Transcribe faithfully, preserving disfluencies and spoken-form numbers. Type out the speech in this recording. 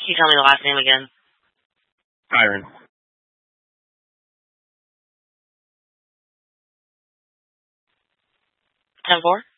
Can you tell me the last name again? Tyron. ten four?